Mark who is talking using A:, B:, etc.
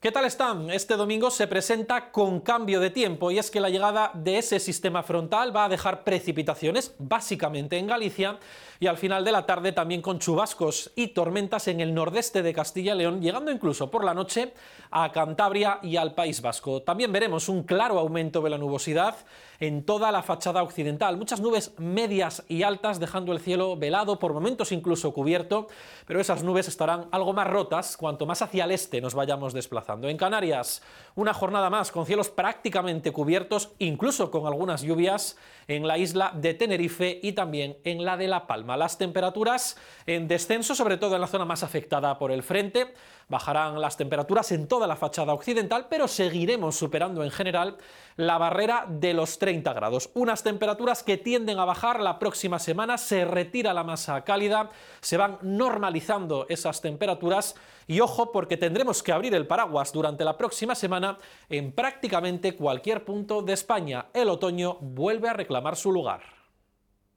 A: ¿Qué tal están? Este domingo se presenta con cambio de tiempo y es que la llegada de ese sistema frontal va a dejar precipitaciones, básicamente en Galicia, y al final de la tarde también con chubascos y tormentas en el nordeste de Castilla y León, llegando incluso por la noche a Cantabria y al País Vasco. También veremos un claro aumento de la nubosidad en toda la fachada occidental. Muchas nubes medias y altas, dejando el cielo velado, por momentos incluso cubierto, pero esas nubes estarán algo más rotas cuanto más hacia el este nos vayamos desplazando. En Canarias, una jornada más con cielos prácticamente cubiertos, incluso con algunas lluvias en la isla de Tenerife y también en la de La Palma. Las temperaturas en descenso, sobre todo en la zona más afectada por el frente. Bajarán las temperaturas en toda la fachada occidental, pero seguiremos superando en general la barrera de los 30 grados. Unas temperaturas que tienden a bajar la próxima semana, se retira la masa cálida, se van normalizando esas temperaturas y ojo porque tendremos que abrir el paraguas durante la próxima semana en prácticamente cualquier punto de España. El otoño vuelve a reclamar su lugar.